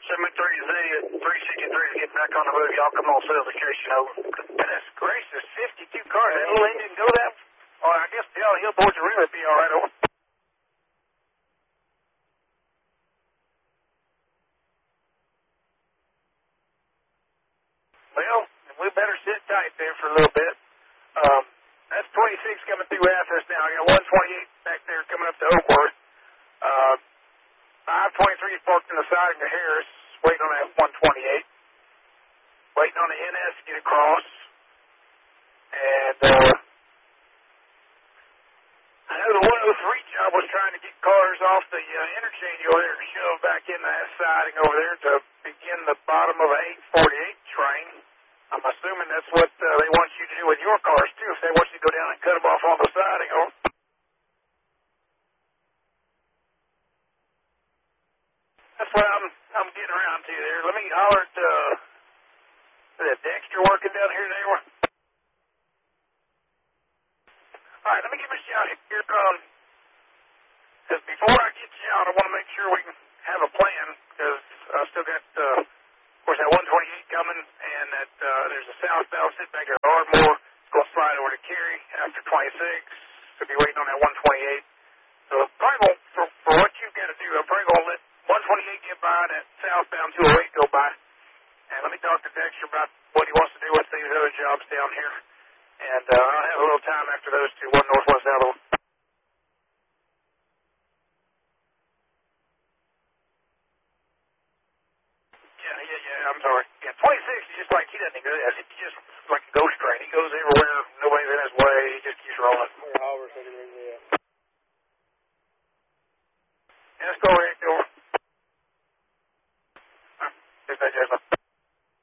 7-3Z at 363 to get back on the move. Y'all come on sales location over. Goodness gracious, 52 cars. That little engine go that? Well, I guess the Hill boys will really be all right over. Well, we better sit tight there for a little bit. That's 26 coming through after us now. I got 128 back there coming up to Oakworth. 523 parked in the side of the Harris, waiting on that 128. Waiting on the NS to get across. And I know the 103 job was trying to get cars off the interchange over there to shove back in that siding over there to begin the bottom of an 848 train. I'm assuming that's what they want you to do with your cars, too, if they want you to go down and cut them off on the siding. Oh. That's what I'm getting around to there. Let me holler at is Dexter working down here today? All right, let me give a shout here. Because before I get you out, I want to make sure we can have a plan, because I still got, of course, that 128 coming, and that there's a southbound sitting back at Ardmore. It's going to slide over to Cary after 26. So be waiting on that 128. So probably going for what you've got to do, I'm probably going to let 128 get by and that southbound 208 go by. And let me talk to Dexter about what he wants to do with these other jobs down here. And I'll have a little time after those two, one north, one south. Yeah, I'm sorry. Yeah, 26 is just like, he doesn't go, he's just like a ghost train. He goes everywhere, nobody's in his way, he just keeps rolling. Yeah, let's go ahead, go over. Here's that, Jason.